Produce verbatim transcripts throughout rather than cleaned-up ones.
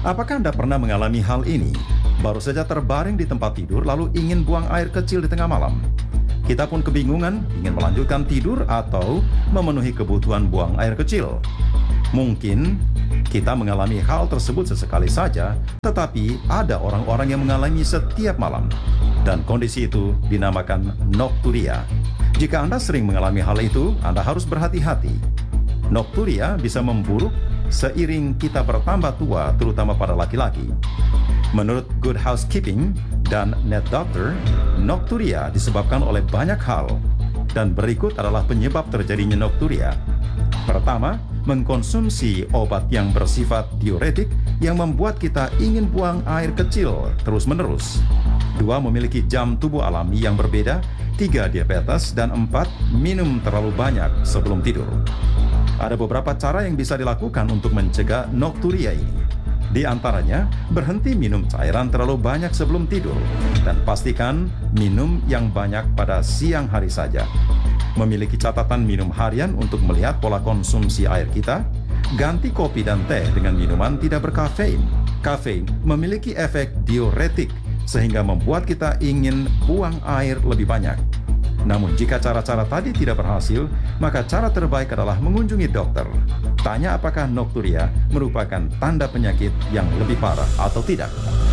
Apakah Anda pernah mengalami hal ini? Baru saja terbaring di tempat tidur lalu ingin buang air kecil di tengah malam. Kita pun kebingungan ingin melanjutkan tidur atau memenuhi kebutuhan buang air kecil. Mungkin kita mengalami hal tersebut sesekali saja, tetapi ada orang-orang yang mengalami setiap malam. Dan kondisi itu dinamakan nokturia. Jika Anda sering mengalami hal itu, Anda harus berhati-hati. Nokturia bisa memburuk seiring kita bertambah tua, terutama pada laki-laki. Menurut Good Housekeeping dan NetDoctor, nokturia disebabkan oleh banyak hal, dan berikut adalah penyebab terjadinya nokturia. Pertama, mengkonsumsi obat yang bersifat diuretik yang membuat kita ingin buang air kecil terus-menerus. Dua, memiliki jam tubuh alami yang berbeda. Tiga, diabetes. Dan empat, minum terlalu banyak sebelum tidur. Ada beberapa cara yang bisa dilakukan untuk mencegah nokturia ini. Di antaranya, berhenti minum cairan terlalu banyak sebelum tidur dan pastikan minum yang banyak pada siang hari saja. Memiliki catatan minum harian untuk melihat pola konsumsi air kita. Ganti kopi dan teh dengan minuman tidak berkafein. Kafein memiliki efek diuretik sehingga membuat kita ingin buang air lebih banyak. Namun jika cara-cara tadi tidak berhasil, maka cara terbaik adalah mengunjungi dokter. Tanya apakah nokturia merupakan tanda penyakit yang lebih parah atau tidak.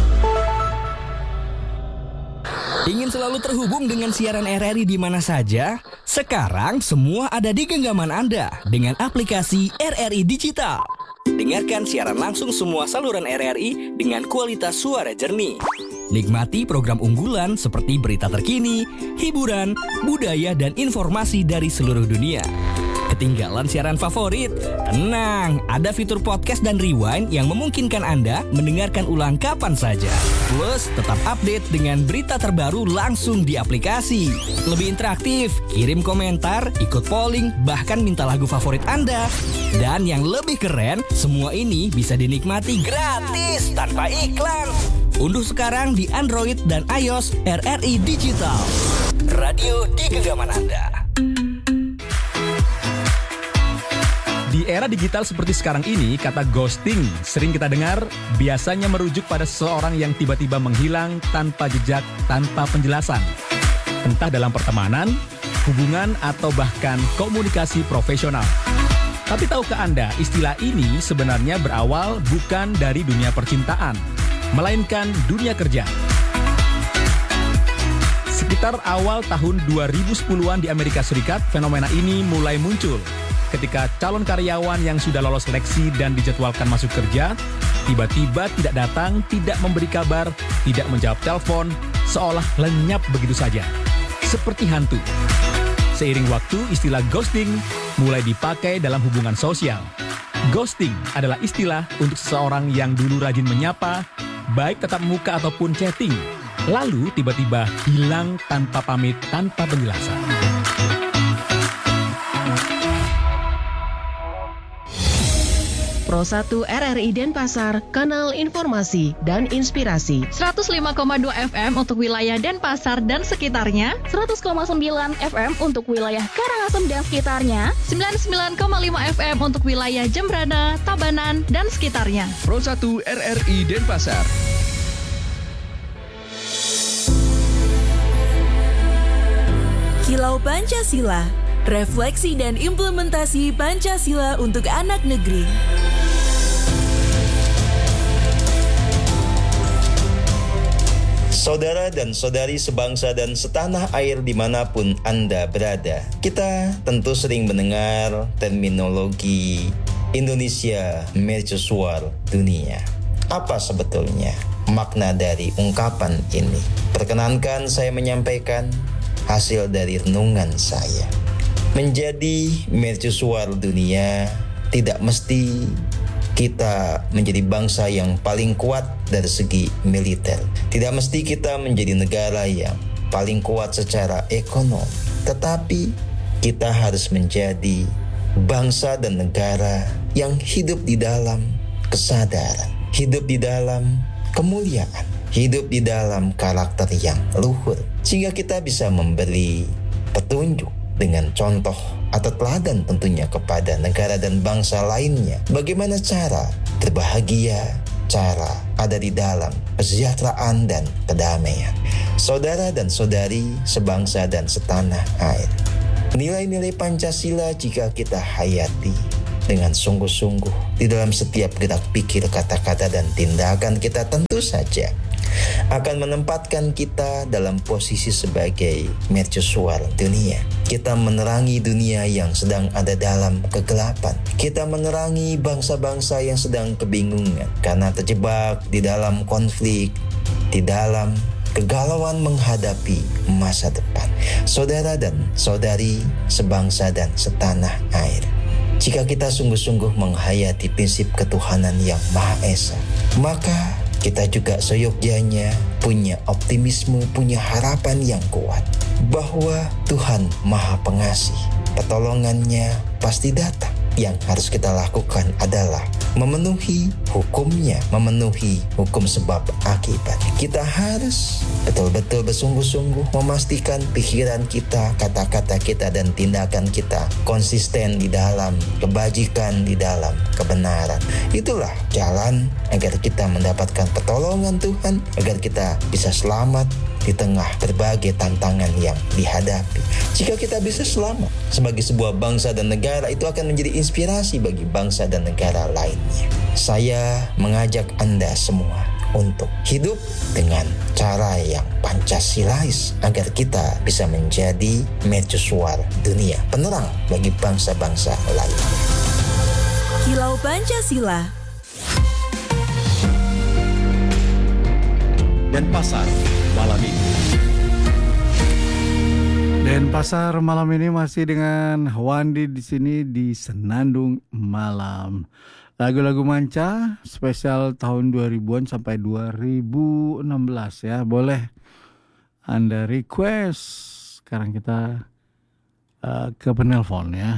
Ingin selalu terhubung dengan siaran R R I di mana saja? Sekarang semua ada di genggaman Anda dengan aplikasi R R I Digital. Dengarkan siaran langsung semua saluran R R I dengan kualitas suara jernih. Nikmati program unggulan seperti berita terkini, hiburan, budaya, dan informasi dari seluruh dunia. Ketinggalan siaran favorit? Tenang, ada fitur podcast dan rewind yang memungkinkan Anda mendengarkan ulang kapan saja. Plus, tetap update dengan berita terbaru langsung di aplikasi. Lebih interaktif, kirim komentar, ikut polling, bahkan minta lagu favorit Anda. Dan yang lebih keren, semua ini bisa dinikmati gratis tanpa iklan. Unduh sekarang di Android dan iOS R R I Digital. Radio di genggaman Anda. Di era digital seperti sekarang ini, kata ghosting sering kita dengar, biasanya merujuk pada seseorang yang tiba-tiba menghilang tanpa jejak, tanpa penjelasan. Entah dalam pertemanan, hubungan, atau bahkan komunikasi profesional. Tapi tahukah Anda, istilah ini sebenarnya berawal bukan dari dunia percintaan, melainkan dunia kerja. Sekitar awal tahun dua ribu sepuluhan di Amerika Serikat, fenomena ini mulai muncul ketika calon karyawan yang sudah lolos seleksi dan dijadwalkan masuk kerja, tiba-tiba tidak datang, tidak memberi kabar, tidak menjawab telepon, seolah lenyap begitu saja. Seperti hantu. Seiring waktu, istilah ghosting mulai dipakai dalam hubungan sosial. Ghosting adalah istilah untuk seseorang yang dulu rajin menyapa, baik tatap muka ataupun chatting, lalu tiba-tiba hilang tanpa pamit, tanpa penjelasan. Pro satu R R I Denpasar, kanal informasi dan inspirasi. seratus lima koma dua F M untuk wilayah Denpasar dan sekitarnya, seratus koma sembilan F M untuk wilayah Karangasem dan sekitarnya, sembilan puluh sembilan koma lima F M untuk wilayah Jembrana, Tabanan, dan sekitarnya. Pro satu R R I Denpasar. Kilau Pancasila, refleksi dan implementasi Pancasila untuk anak negeri. Saudara dan saudari sebangsa dan setanah air dimanapun Anda berada, kita tentu sering mendengar terminologi Indonesia Mercusuar Dunia. Apa sebetulnya makna dari ungkapan ini? Perkenankan saya menyampaikan hasil dari renungan saya. Menjadi mercusuar dunia tidak mesti kita menjadi bangsa yang paling kuat dari segi militer. Tidak mesti kita menjadi negara yang paling kuat secara ekonomi. Tetapi kita harus menjadi bangsa dan negara yang hidup di dalam kesadaran, hidup di dalam kemuliaan, hidup di dalam karakter yang luhur. Sehingga kita bisa memberi petunjuk dengan contoh atau teladan tentunya kepada negara dan bangsa lainnya. Bagaimana cara berbahagia, cara ada di dalam kesejahteraan dan kedamaian. Saudara dan saudari sebangsa dan setanah air, nilai-nilai Pancasila jika kita hayati dengan sungguh-sungguh di dalam setiap gerak pikir, kata-kata, dan tindakan kita, tentu saja akan menempatkan kita dalam posisi sebagai mercusuar dunia. Kita menerangi dunia yang sedang ada dalam kegelapan. Kita menerangi bangsa-bangsa yang sedang kebingungan karena terjebak di dalam konflik, di dalam kegalauan menghadapi masa depan. Saudara dan saudari sebangsa dan setanah air, jika kita sungguh-sungguh menghayati prinsip ketuhanan yang Maha Esa, maka kita juga seyogyanya punya optimisme, punya harapan yang kuat bahwa Tuhan Maha Pengasih, pertolongannya pasti datang. Yang harus kita lakukan adalah memenuhi hukumnya, memenuhi hukum sebab akibat. Kita harus betul-betul bersungguh-sungguh memastikan pikiran kita, kata-kata kita, dan tindakan kita konsisten di dalam kebajikan, di dalam kebenaran. Itulah jalan agar kita mendapatkan pertolongan Tuhan, agar kita bisa selamat di tengah berbagai tantangan yang dihadapi. Jika kita bisa selamat sebagai sebuah bangsa dan negara, itu akan menjadi inspirasi bagi bangsa dan negara lainnya. Saya mengajak Anda semua untuk hidup dengan cara yang Pancasilais agar kita bisa menjadi mercusuar dunia, penerang bagi bangsa-bangsa lainnya. Kilau Pancasila. Dan pasar malam ini. Dan pasar malam ini masih dengan Wandi di sini di Senandung Malam. Lagu-lagu manca spesial tahun dua ribuan sampai dua ribu enam belas ya. Boleh Anda request. Sekarang kita uh, ke penelpon ya.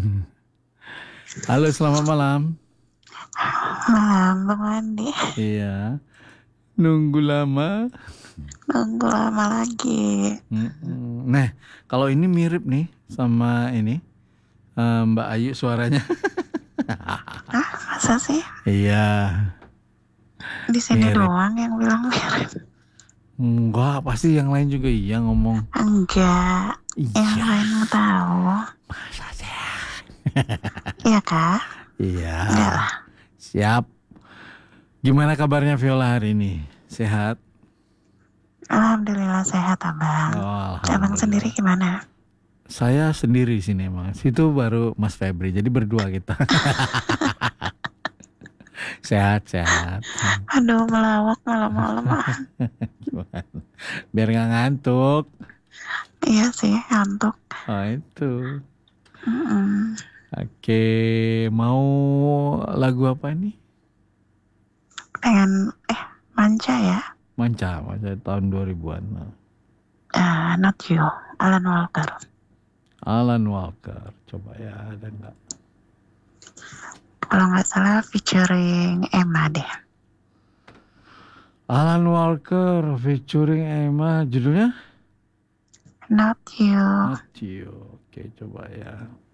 Halo, selamat malam. Malam, Bang Wandi. Iya. Nunggu lama. Nunggu lama lagi. Nah, kalau ini mirip nih sama ini uh, Mbak Ayu suaranya. Ah, masa sih? Iya. Di sini mirip doang yang bilang mirip. Enggak, pasti yang lain juga iya ngomong. Enggak. Iya. Yang lain mau tahu. Masa sih? Iya kah? Iya. Enggak lah. Siap. Gimana kabarnya Viola hari ini? Sehat? Alhamdulillah sehat, Abang. Oh, Abang sendiri gimana? Saya sendiri di sini emang. Situ baru Mas Febri. Jadi berdua kita. Sehat, sehat. Aduh, melawak malam-malam. Biar nggak ngantuk. Iya sih, ngantuk. Oh itu. Mm-mm. Oke, mau lagu apa ini? Pengen, eh, manca ya? Manca, manca tahun dua ribuan. Uh, not you, Alan Walker. Alan Walker, coba ya, ada nggak? Kalau nggak salah featuring Emma deh. Alan Walker featuring Emma, judulnya? Not you. Not you. Oke, coba ya.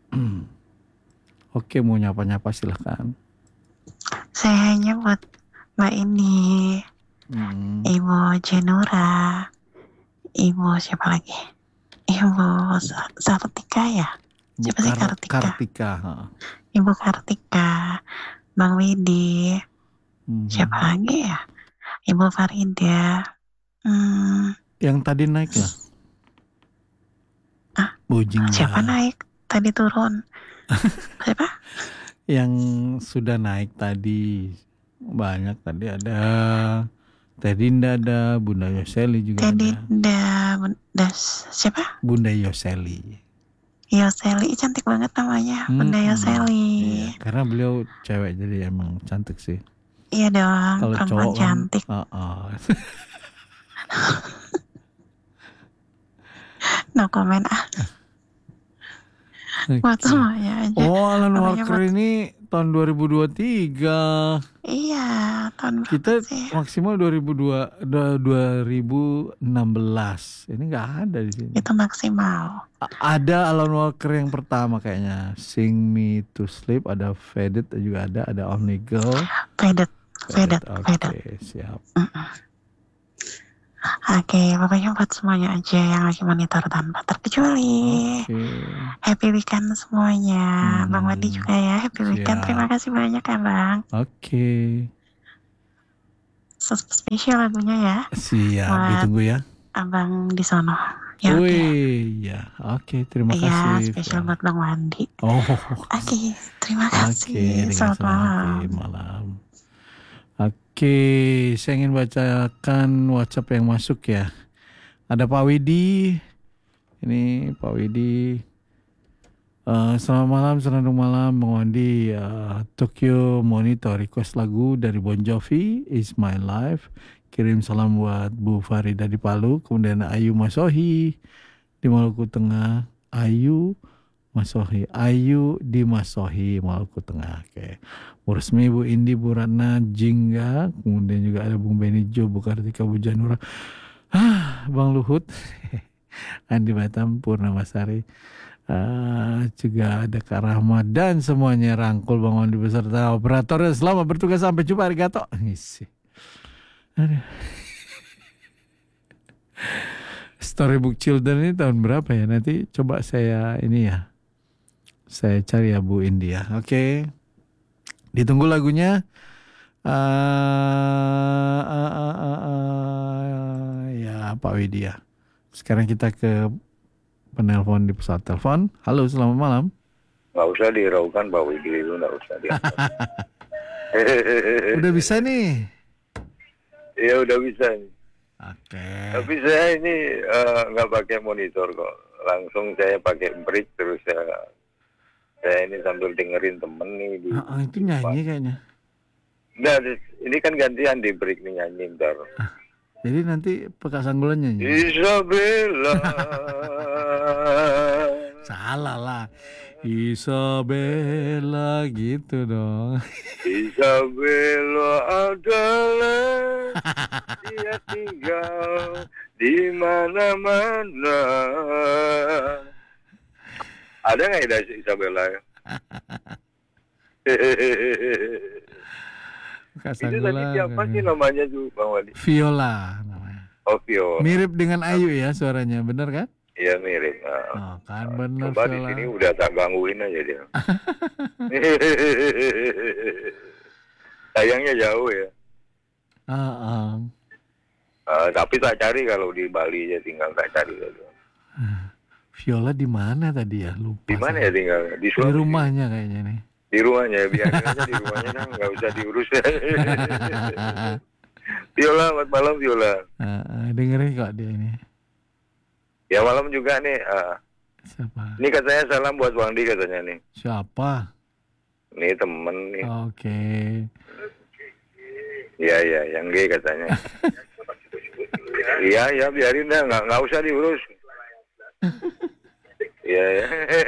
Oke, mau nyapa-nyapa silahkan. Saya hanya buat Mbak ini, hmm. Ibu Jenura, Ibu siapa lagi? Ibu Sartika ya? Siapa sih Kartika? Kartika. Ibu Kartika, Bang Widi, hmm. siapa lagi ya? Ibu Farida. Hmm. Yang tadi naik lah. Ah, Bujing siapa lah. naik? Tadi turun. Siapa? Yang sudah naik tadi. Banyak tadi ada Teh Dinda, ada Bunda Yoseli juga. Teh ada Dinda, Bunda siapa? Bunda Yoseli. Yoseli, cantik banget namanya. hmm, Bunda Yoseli. Iya, karena beliau cewek jadi emang cantik sih. Iya dong, kalau perempuan cowok cantik. Kan, uh-uh. No comment ah. Buat semuanya aja. Oh, Alan Makanya Walker buat... ini tahun dua ribu dua puluh tiga. Iya, tahun kita sih? maksimal dua ribu dua, dua ribu enam belas. Ini nggak ada di sini. Itu maksimal. A- ada Alan Walker yang pertama kayaknya, Sing Me to Sleep, ada Faded juga ada, ada Only Girl. Faded, Vedat, Oke, Vedat. siap. Mm-mm. Oke, pokoknya buat semuanya aja yang lagi monitor tanpa terkecuali. Oke. Happy weekend semuanya. Hmm, Bang Wandi juga ya, happy weekend. siap. Terima kasih banyak ya Bang. Oke. Spesial lagunya ya. Siap, Buat ditunggu ya. Abang di sono. Ya oke. Wih, ya. Oke, terima Iya, kasih. spesial buat Bang Wandi. Oh. Oke, terima Oke, kasih. dengan Selamat senang malam. hati malam. Oke, saya ingin bacakan WhatsApp yang masuk ya. Ada Pak Widi. Ini Pak Widi. Uh, selamat malam, senandung malam Bang Wandi. Uh, Tokyo Monitor request lagu dari Bon Jovi, Is My Life. Kirim salam buat Bu Farida di Palu. Kemudian Ayu Masohi di Maluku Tengah. Ayu Masohi, Ayu di Masohi, Maluku Tengah. Oke. Bu Resmi, Bu Indi, Bu Ratna, Jingga. Kemudian juga ada Bung Benijo, Bu Kartika, Bu Janura. Ah, Bang Luhut, Andi Batam, Purnamasari. Uh, juga ada Kak Rahma dan semuanya rangkul Bang Wandi beserta operatornya. Selamat bertugas, sampai jumpa, arigato. Isi. Aduh. Storybook Children ini tahun berapa ya? Nanti coba saya ini ya. Saya cari ya Bu India. Oke. Okay. Ditunggu lagunya. Uh, uh, uh, uh, uh, ya Pak Widya. Sekarang kita ke penelpon di pesawat telepon. Halo, selamat malam. Nggak usah diraukan Pak Widya itu, nggak usah diraukan. Udah bisa nih? Iya udah bisa nih. Oke. Okay. Tapi saya ini uh, nggak pakai monitor kok. Langsung saya pakai bridge terus saya, saya ini sambil dengerin temen nih. Di, uh, uh, itu nyanyi kayaknya. Nah, ini kan gantian di break nih nyanyi ntar. Ah, jadi nanti Peka Sanggulan nyanyi. Isabella. Salah lah. Isabella gitu dong. Isabella adalah dia tinggal di mana-mana. Ada nggak ya Isabella? Itu tadi siapa sih namanya tuh Bang Wadi? Viola namanya. Oh Viola. Mirip dengan Ayu ya suaranya, benar kan? Iya mirip. Nah, oh, kan benar. Coba di sini udah tak gangguin aja dia. Sayangnya jauh ya. Uh, uh. Uh, tapi tak cari kalau di Bali aja tinggal tak cari aja. Viola di mana tadi ya? Lupa. Di mana ya tinggal? Di, di rumahnya kayaknya nih. Di rumahnya, biarin aja di rumahnya, nah, nggak usah diurus. Viola, selamat malam Viola. Uh, dengerin kok dia ini. Ya malam juga nih. Uh, Siapa? Ini katanya salam buat Bang Di katanya nih. Siapa? Nih temen nih. Oke. Okay. Iya iya, yang G katanya. Iya ya, biarin dah, nggak nggak usah diurus. Iya ya.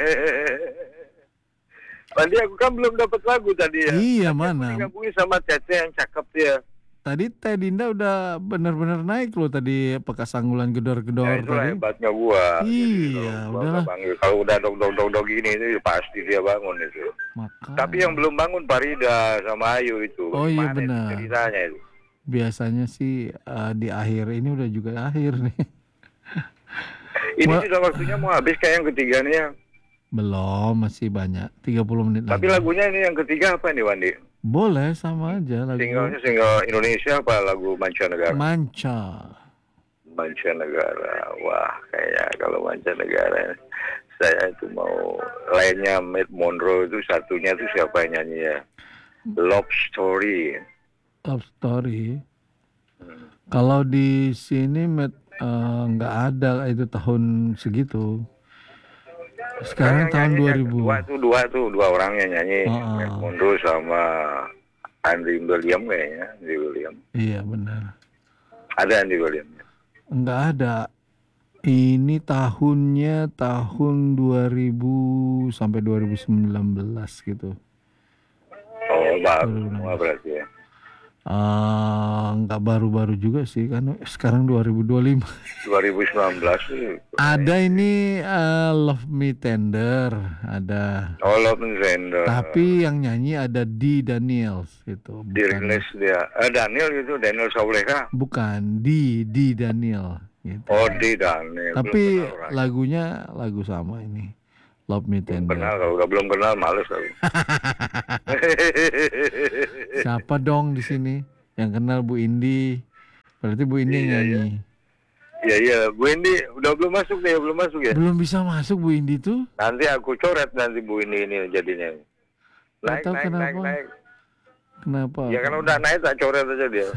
Tadi aku kan belum dapat lagu tadi ya. Iya tadi mana? Aku digabungin sama Cece yang cakep dia. Tadi Teh Dinda udah benar-benar naik loh tadi Peka Sanggulan gedor-gedor ya, itu tadi. hebatnya gua. Iya, kalau, udahlah. Kalau udah dog-dog-dog gini itu pasti dia bangun itu. Maka... Tapi yang belum bangun Farida sama Ayu itu. Oh iya Mana benar. Ceritanya itu. Biasanya sih uh, di akhir ini udah juga akhir nih. Ini Ma- sudah waktunya mau habis kayak yang ketiga nih ya. Belum, masih banyak. tiga puluh menit Tapi lagi. lagunya ini yang ketiga apa nih Wandi? Boleh, sama aja lagu. Singlenya single Indonesia apa lagu mancanegara? Manca. Mancanegara. Wah, kayaknya kalau mancanegara saya itu mau lainnya Matt Monroe itu satunya itu siapa yang nyanyi ya? Love Story. Love Story. Hmm. Kalau di sini Matt nggak uh, ada itu tahun segitu. Sekarang tahun dua ribu. Dua tuh dua tuh dua orang yang nyanyi, oh, Matt Monroe sama Andy William kayaknya, Andy William. Iya benar. Ada Andy William? Enggak ada. Ini tahunnya tahun dua ribu sampai dua ribu sembilan belas gitu. Oh, baru semua berarti ya. Uh, nggak baru-baru juga sih kan sekarang dua ribu dua puluh lima. dua ribu sembilan belas sih. Ada ini uh, Love Me Tender, ada. Oh, Love Me Tender. Tapi yang nyanyi ada D. Daniels gitu. Dirilis dia. Eh, Daniel itu Daniel Sauleka. Bukan, D. D. Daniel gitu. Oh, D. Daniel. Tapi lagunya lagu sama ini. Love Me Tender. Belum kenal, kalau udah belum kenal males aku. Siapa dong di sini yang kenal Bu Indi? Berarti Bu Indi iya, nyanyi. Iya iya, Bu Indi udah belum masuk deh, belum masuk ya? Belum bisa masuk Bu Indi tuh. Nanti aku coret nanti Bu Indi ini jadinya. Naik Atau naik kenapa? naik naik. Kenapa? Ya kalau udah naik tak coret aja dia.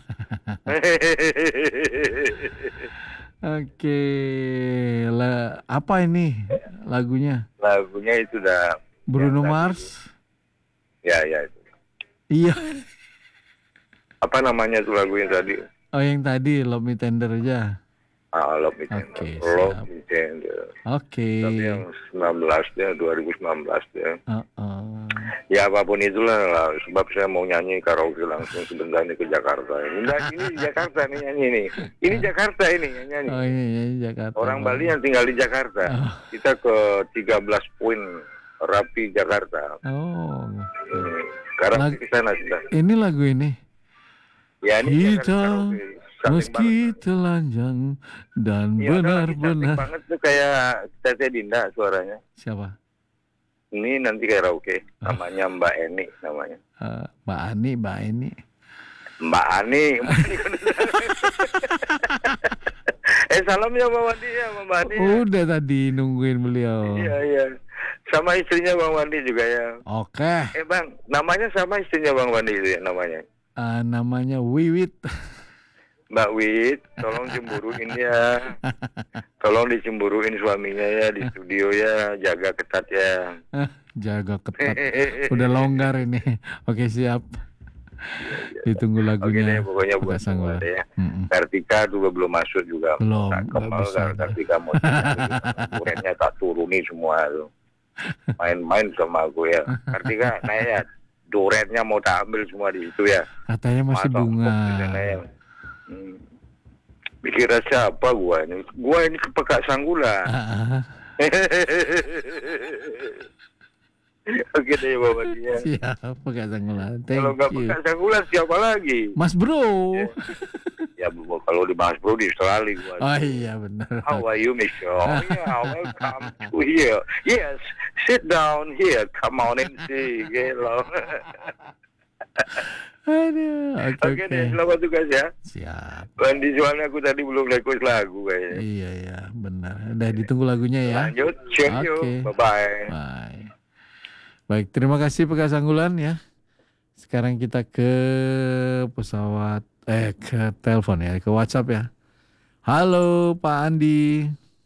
Oke, lah apa ini lagunya? Lagunya itu udah Bruno Mars. Ya ya itu. Iya. Apa namanya tuh lagunya tadi? Oh yang tadi Love Me Tender aja. Ah, Love Me Tender. Oke, Love Me Tender. Oke. Tapi yang sembilan belas dia, dua ribu sembilan belas dia. Uh-uh. Ya apapun itulah lah, sebab saya mau nyanyi karaoke langsung sebentar ini ke Jakarta. Ini, ini di Jakarta nih nyanyi nih. Ini Jakarta ini yang nyanyi. Oh ini nyanyi Jakarta. Orang Bali yang tinggal di Jakarta. Oh. Kita ke tiga belas poin Rapi Jakarta. Oh. Hmm. Sekarang di sana sudah. Ini lagu ini. Ya ini kita meski telanjang dan ya, benar-benar. Cantik banget tuh kayak Tete Dinda suaranya. Siapa? Ini nanti karaoke, namanya Mbak Eni namanya. Uh, Mbak Ani, Mbak Eni. Mbak Ani. eh salam ya Bang Wandi ya, Mbak Ani. Ya. Udah tadi nungguin beliau. Iya iya. Sama istrinya Bang Wandi juga ya. Oke. Eh Bang, namanya sama istrinya Bang Wandi itu ya namanya. Uh, namanya Wiwit. Mbak Wit, tolong cemburuin ya. Tolong dicemburuin suaminya ya di studio ya, jaga ketat ya. Jaga ketat. Udah longgar ini. Oke, siap. Ditunggu lagunya. Oke deh, pokoknya buat semua ya. Mm-mm. Kartika juga belum masuk juga. Belum. Kemal Kartika mau kurangnya tak turuni semua tuh. Main-main sama aku ya. Kartika naik ya. Duretnya mau tak ambil semua di situ ya. Katanya masih Masa bunga. Hmm. Pikir siapa gua ini? Gua ini kepeka sanggula. Uh-uh. Oke deh Bapak dia. Siap, Peka Sanggula. Thank kalau nggak you. Peka Sanggula siapa lagi? Mas Bro. Ya, ya kalau di Mas Bro di Australia gua. Oh iya benar. How are you, Mister? Oh yeah, welcome to here. Yes, sit down here. Come on and see. Hello. Aduh, oke Oke deh, selamat tugas ya. Siap. Wandi soalnya aku tadi belum request lagu kayaknya. Iya ya, benar. Udah ditunggu lagunya ya. Lanjut, cheerio. Okay. Bye-bye. Bye. Baik, terima kasih Peka Sanggulan ya. Sekarang kita ke pesawat, eh ke telepon ya, ke WhatsApp ya. Halo Pak Andi.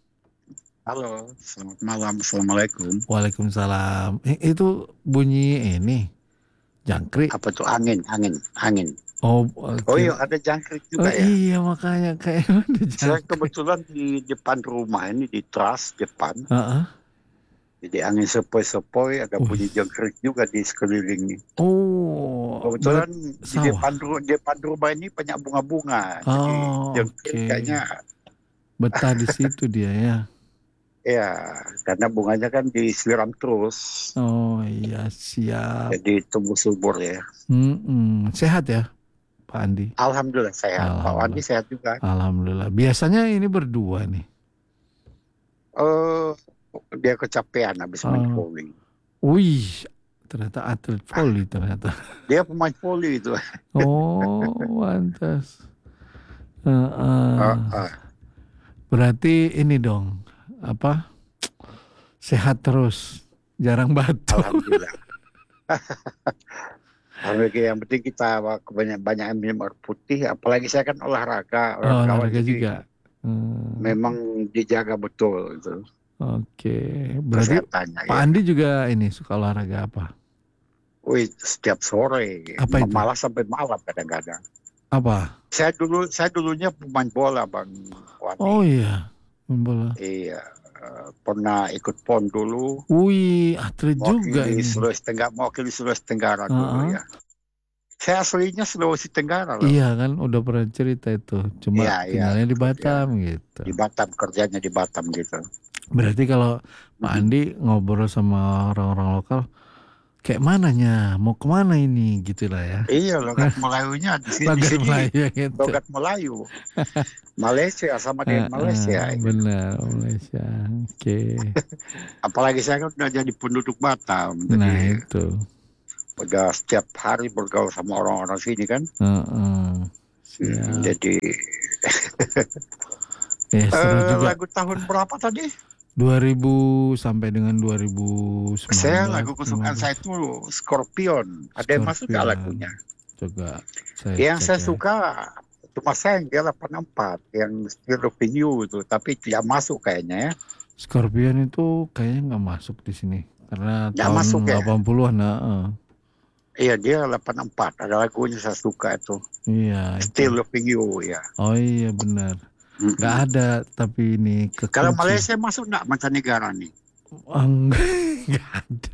Halo, selamat malam. Assalamualaikum. Waalaikumsalam. Eh, itu bunyi ini. Jangkrik. Apa tuh angin, angin, angin. Oh, okay. Oh iya ada jangkrik juga oh, ya. Iya makanya kayak ada jangkrik. Saya kebetulan di depan rumah ini di teras depan. Uh-uh. Jadi angin sepoi-sepoi ada uh. bunyi jangkrik juga di sekeliling. Oh. Kebetulan di depan, depan rumah ini banyak bunga-bunga. Oh, jadi jangkrik okay. kayaknya betah di situ dia ya. Ya, karena bunganya kan disiram terus. Oh iya, siap. Jadi tumbuh subur ya. Mm-mm. Sehat ya, Pak Andi? Alhamdulillah sehat. Alhamdulillah. Pak Andi sehat juga. Alhamdulillah. Biasanya ini berdua nih. Oh, dia kecapean habis oh. main volley. Wih, ternyata atlet volley ternyata. Dia pemain volley itu. Oh, pantas. Uh, uh. Uh, uh. Berarti ini dong. Apa sehat terus, jarang batuk. Alhamdulillah. Alhamdulillah, yang penting kita banyak banyak minum air putih, apalagi saya kan olahraga, oh, olahraga juga. Hmm. Memang dijaga betul itu. Oke, berarti Pak ya. Andi juga ini suka olahraga apa? Wih, setiap sore, apa itu? Malah sampai malam kadang-kadang. Apa? Saya dulu saya dulunya pemain bola Bang Wani. Oh iya. Bola. Iya, uh, pernah ikut pon dulu. Wih, atlet juga ini. Sulawesi Tenggara, mewakili Sulawesi Tenggara uh-huh. dulu ya. Saya aslinya Sulawesi Tenggara loh. Iya kan, udah pernah cerita itu. Cuma Iya, tinggalnya iya. di Batam Iya. gitu. Di Batam, kerjanya di Batam gitu. Berarti kalau Pak Andi ngobrol sama orang-orang lokal, kayak mananya, mau kemana ini, gitu lah ya. Iya, logat Melayunya di sini. Logat di sini Melayu gitu. Logat Melayu. Malaysia sama dengan Malaysia. Ah, benar, Malaysia. Oke. Apalagi saya kan udah jadi penduduk Batam. Nah Jadi itu. udah setiap hari bergaul sama orang-orang sini kan. Heeh. Hmm, jadi Ya, seru Eh, juga. lagu tahun berapa tadi? dua ribu sampai dengan dua ribu sembilan belas. Saya lagu kesukaan saya itu Scorpion. Ada yang masuk nggak Scorpion. lagunya? Coba saya Yang cek saya ya. suka cuma saya yang dia delapan puluh empat yang Still Loving You itu, tapi tidak masuk kayaknya ya. Scorpion itu kayaknya nggak masuk di sini karena Nggak tahun masuk ya? delapan puluhan. Nah, Iya dia delapan puluh empat. Ada lagunya saya suka itu. iya. itu. Still Loving You ya. Oh iya benar. Nggak ada tapi ini ke Kalau kunci. Malaysia masuk nggak mancanegara nih? Oh, enggak, nggak ada.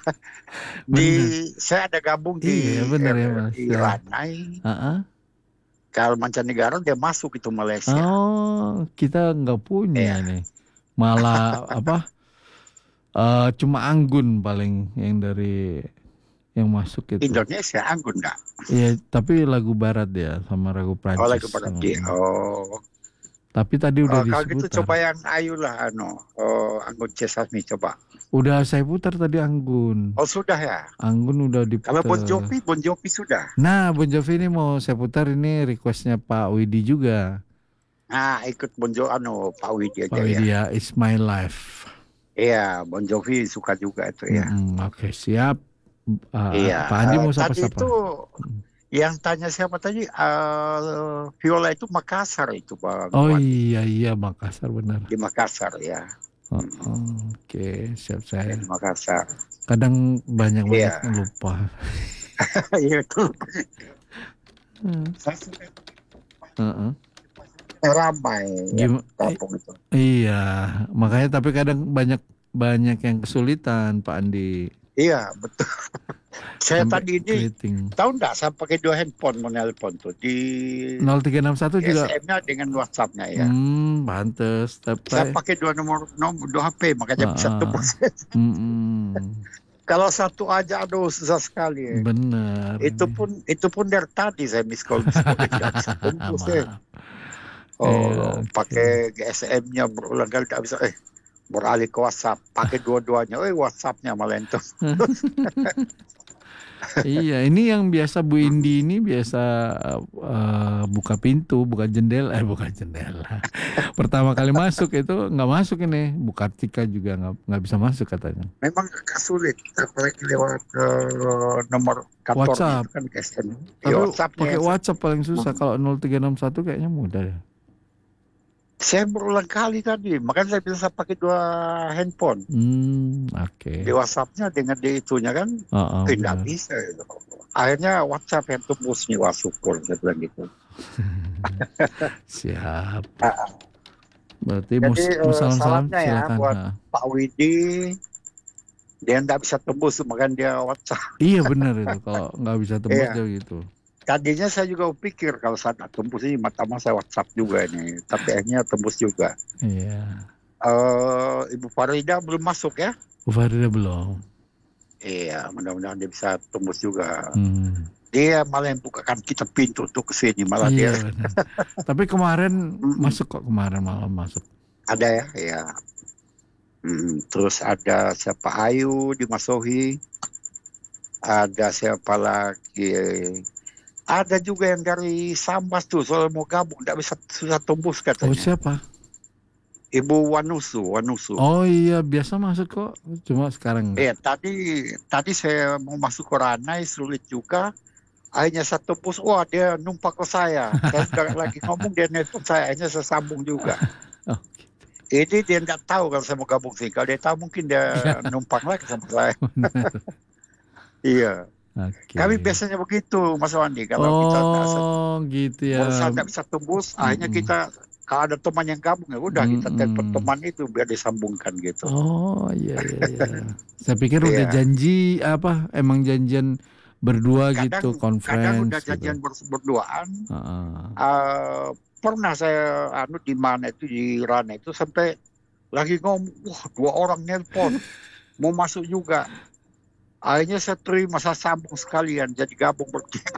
Di Bener. saya ada gabung di Iya benar ya R- Mas. di Ranai. Heeh. Kalau mancanegara dia masuk itu Malaysia. Oh, kita nggak punya nih. Malah apa? eh cuma Anggun paling yang dari yang masuk itu. Indonesia Anggun nggak? Iya, tapi lagu barat ya sama lagu Prancis. Oh lagu pada dia. Oh. Tapi tadi udah Oh, kalau disebutan. gitu coba yang Ayu lah, ano, oh, Anggun C. Sasmi coba. Udah saya putar tadi Anggun. Oh sudah ya. Anggun udah Kalau diputar. Bon Jovi, Bon Jovi sudah. Nah, Bon Jovi ini mau saya putar ini requestnya Pak Widi juga. Nah ikut Bon Jovi, ano, Pak Widi aja Pak Widi ya. ya, It's My Life. Iya, Bon Jovi suka juga itu ya. Mm, Oke, siap. Uh, Iya. Pak Andi mau Eh, tadi sapa-sapa? itu yang tanya siapa tadi? Eh, Viola itu Makassar itu Bang. Oh Wan. iya iya Makassar benar. Di Makassar ya. Oh, oh, Oke, siap saya. Di Makassar. Kadang banyak-banyak Iya. lupa. Iya itu. Hmm. Saya suka Heeh. ramai ya, Gim- kampung itu. Iya, makanya tapi kadang banyak banyak yang kesulitan Pak Andi. Iya betul. Saya Sampai tadi ini keriting. tahu nggak saya pakai dua handphone menelpon tuh di nol tiga enam satu juga. S M-nya dengan WhatsApp-nya ya. Hmm, pantes. Saya Tapi pakai dua nomor nomor dua H P makanya bisa Ah, tembus. mm-mm. Kalau satu aja aduh susah sekali. Ya. Bener. Itu pun itu pun dari tadi saya miss call miss call nggak bisa tembus ya. Oh, Iya, pakai G S M-nya berulang kali nggak bisa. Eh, beralih ke WhatsApp, pakai dua-duanya. Eh, WhatsApp-nya malah itu. Iya, ini yang biasa Bu Indi ini biasa uh, buka pintu, buka jendela, eh buka jendela. Pertama kali masuk itu nggak masuk ini, Bu Kartika juga nggak nggak bisa masuk katanya. Memang agak sulit, apalagi lewat uh, nomor kantornya WhatsApp. itu kan G S M. Tapi Ya, WhatsApp-nya pakai ya. WhatsApp paling susah. Kalau nol tiga enam satu kayaknya mudah ya. Saya berulang kali tadi, makanya saya bisa pakai dua handphone. Hmm, oke. Di WhatsApp-nya dengan di itunya kan, Oh, oh, eh, nggak benar. bisa. Itu. Akhirnya WhatsApp yang tembus nih, wah syukur saya bilang gitu. Siap. Ah, Berarti Jadi mus, eh, musalam salam salamnya ya silakan. buat Ha. Pak Widi, dia nggak bisa tembus, makanya dia WhatsApp. Iya benar itu. Kalau nggak bisa tembus Iya. dia gitu. Tadinya saya juga pikir kalau saya nggak tembus ini mata saya WhatsApp juga nih, tapi akhirnya tembus juga. Iya. Eh, Ibu Farida belum masuk ya? Bu Farida belum. Iya, mudah-mudahan dia bisa tembus juga. Hmm. Dia malah yang bukakan kita pintu untuk kesini, malah Iya, dia benar. Tapi kemarin masuk kok, kemarin malam masuk. ada ya, ya. Hmm, terus ada siapa Ayu di Masohi, ada siapa lagi? Ada juga yang dari Sambas tuh, soal mau gabung, tidak bisa susah tembus katanya. Oh siapa? Ibu Wanusu, Wanusu. Oh iya biasa masuk kok, cuma sekarang enggak. Iya, tadi tadi saya mau masuk ke Ranai sulit juga. Akhirnya saya tembus, wah dia numpak ke saya. Saya sudah lagi ngomong dia nelfon saya, akhirnya saya sambung juga. Oh, Ini dia nggak tahu kalau saya mau gabung sih. Kalau dia tahu mungkin dia numpang lagi sama saya. Iya. Oke. Kami biasanya begitu, Mas Wandi. Kalau kita nggak se- Oh gitu ya. berusaha nggak bisa tembus, akhirnya kita kalau ada teman yang gabung ya udah kita telepon teman itu biar disambungkan gitu. Oh iya iya iya. Saya pikir udah Iya. janji apa? Emang janjian berdua kadang, gitu, kadang conference udah janjian gitu. ber- berduaan. Uh-uh. Uh, pernah saya anu di mana itu di Rana itu sampai lagi ngomong, wah dua orang nelpon mau masuk juga. Akhirnya saya terima, saya sambung sekalian jadi gabung bertiga.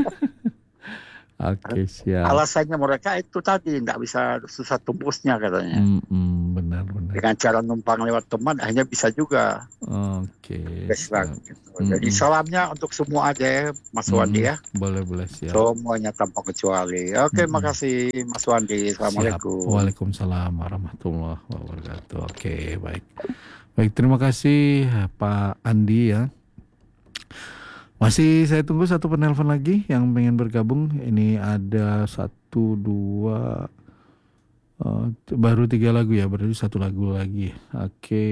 Oke, siap. Alasannya mereka itu tadi nggak bisa susah tembusnya katanya. Mm-mm, benar-benar. Dengan cara numpang lewat teman akhirnya bisa juga. Oke. Siap. Gitu. Mm-mm. Jadi salamnya untuk semua aja ya, Mas Wandi ya. Boleh boleh siap. Semuanya tanpa kecuali. Oke, Mm-mm. makasih Mas Wandi. Assalamualaikum. Siap. Waalaikumsalam warahmatullahi wabarakatuh. Oke, baik. Baik, terima kasih Pak Andi ya. Masih saya tunggu satu penelpon lagi yang pengen bergabung. Ini ada satu, dua, uh, baru tiga lagu ya, berarti satu lagu lagi. Oke,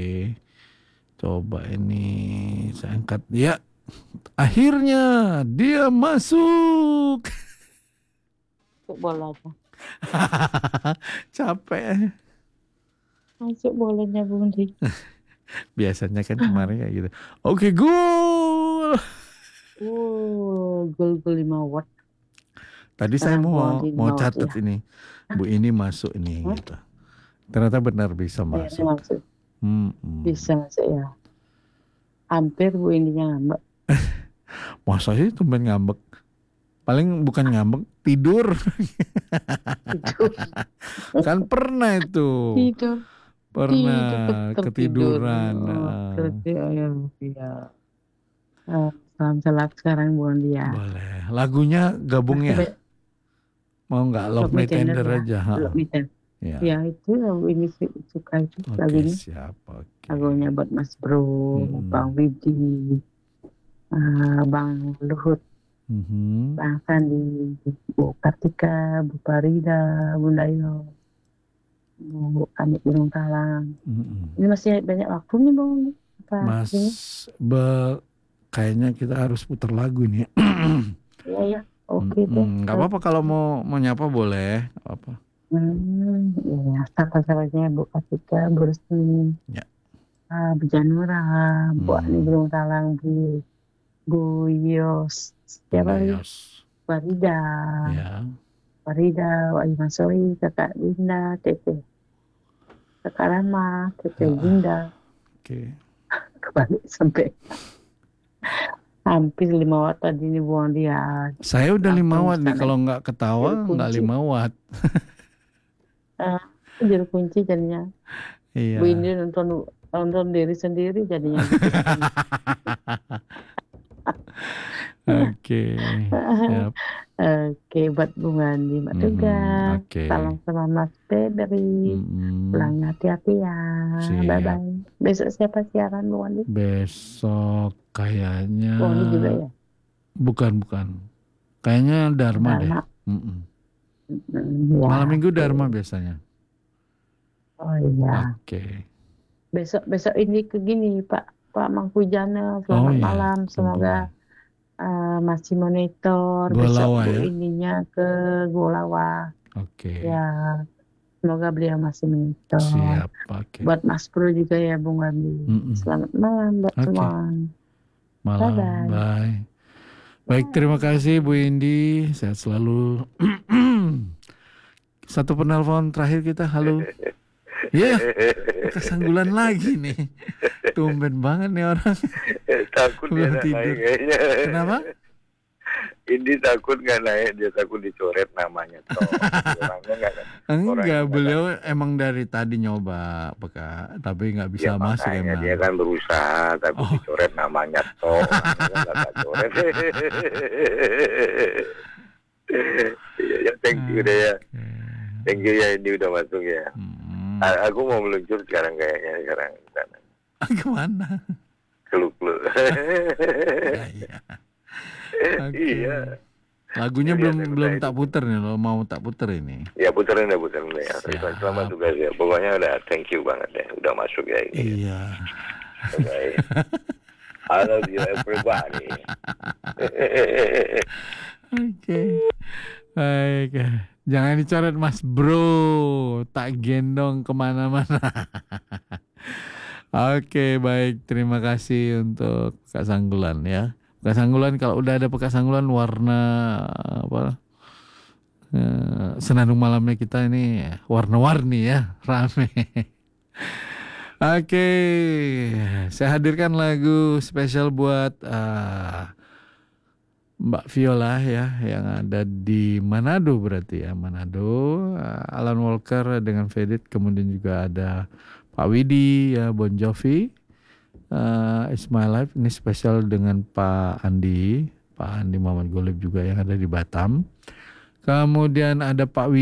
coba ini saya angkat. Ya, akhirnya dia masuk. Masuk bola apa? Capek. Masuk bolanya Bung Di. Biasanya kan kemarin kayak gitu. Oke, gol. Oh, gol gol lima watt. Tadi saya mau mau lima watt, catat ya. ini. Bu ini masuk ini Hah? gitu. Ternyata benar bisa Akhirnya masuk. masuk. Hmm, hmm. Bisa masuk ya. Hampir Bu ininya ngambek. Masa sih tumben ngambek? Paling bukan ngambek, tidur. Kan pernah itu. Tidur. Pernah Tidur, ketiduran. Oh, Nah. ketiduran. Iya. Uh, salam salat sekarang Bu Andi ya. Boleh. Lagunya gabung ya? Mau nggak Love Me Tender aja? Ha. Love Me Tender. Ya. Ya itu lagu ini su- suka itu Oke, lagunya. siap. Oke. Lagunya buat Mas Bro, Hmm. Bang Widi, uh, Bang Luhut, Mhm. Bang Sandi, Bu Kartika, Bu Farida, Bunda Ino, Bu Anik Gunung Talang. Mhm. Ini masih banyak waktu nih Bang. Apa Mas, ini? be- kayaknya kita harus putar lagu nih. Iya ya, oke deh. Hmm, nggak apa-apa kalau mau mau nyapa boleh. Nggak apa. Hmm, ya, sahabat-sahabatnya Bu Kartika, Bu Rusni, Ya. uh, Bu Janura, Bu Hmm. Anik Gunung Talang, Bu Bu Yos, siapa lagi? Yos. Farida. Ya. Farida, Wahyu Mansori, Kakak Dinda, Tete Kakak Rama, Tete Ah. Dinda. Oke. Kebalik sampai hampir lima watt tadi ini buang dia. Saya udah Langsung lima watt nih, sana. kalau nggak ketawa Jadi nggak kunci. lima watt. Uh, jadi kunci jadinya. Iya. Bu ini nonton nonton diri sendiri jadinya. Oke. Siap. Oke, buat Bung Andi, Mbak Mhm, Tugas. oke. Salam sama Mas Febri. Mhm. Pulangnya hati-hati ya. Siap. Bye bye. Besok siapa siaran Bung Andi? Besok kayaknya Bung Andi juga ya. bukan bukan. Kayaknya Dharma, Dharma. deh. Mm-mm. Mm, ya, Malam minggu oke. Dharma biasanya. Oh iya. Oke. Besok besok ini ke gini Pak Pak Mangkujana. Selamat Oh, iya. malam. Semoga uh, masih monitor. Gua Besok Lawa, Bu ya? ininya ke Golawa. Oke. Ya. Semoga beliau masih monitor. Siap. Oke. Buat Mas Bro juga ya Bung Andi. Mm-mm. Selamat malam buat Oke. semua. Malam. Bye-bye. Bye. Baik, terima kasih Bu Indi. Sehat selalu. Satu penelpon terakhir kita. Halo. Ya, kesanggulan lagi nih. Tumben banget nih orang. Takut dia Belum nggak tidur. naik kayaknya. Kenapa? Ini takut nggak naik, dia takut dicoret namanya. Toh. Orangnya nggak. Enggak, beliau emang dari tadi nyoba peka, tapi nggak bisa Ya, masuk makanya emang. dia kan berusaha, tapi Oh. dicoret namanya toh. Orangnya nggak tak coret. Iya, ya, thank you deh ya. Thank you ya, ini udah masuk ya. Hmm. A- Aku mau meluncur sekarang kayaknya sekarang ke sana. Kemana? Keluk-keluk. Iya. Oke. Iya. Lagunya Iya, belum saya belum percaya tak puter nih, lo mau tak puter ini. Ya puterin deh, puterin deh. Ya. Siap. Selamat tugas ya. Pokoknya udah thank you banget deh. Udah masuk ya ini. Iya. Okay. I love you everybody. Oke. Baik. Jangan dicoret Mas Bro, tak gendong kemana-mana. Oke, baik. Terima kasih untuk Kak Sanggulan ya. Pekasanggulan, kalau udah ada Pekasanggulan warna apa? Eh, Senandung malamnya kita ini warna-warni ya, rame. Oke, saya hadirkan lagu spesial buat uh, Mbak Viola ya, yang ada di Manado berarti ya, Manado. Uh, Alan Walker dengan Faded, kemudian juga ada Pak Widi ya, Bon Jovi. Uh, It's My Life, ini spesial dengan Pak Andi, Pak Andi Muhammad Golib juga yang ada di Batam. Kemudian ada Pak Widi